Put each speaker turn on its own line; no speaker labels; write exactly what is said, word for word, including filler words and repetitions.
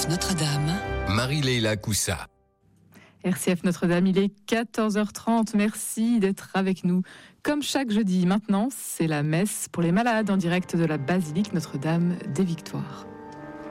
C F Notre-Dame,
Marie-Leila Coussa.
R C F Notre-Dame, il est quatorze heures trente. Merci d'être avec nous. Comme chaque jeudi, maintenant, c'est la messe pour les malades en direct de la basilique Notre-Dame des Victoires.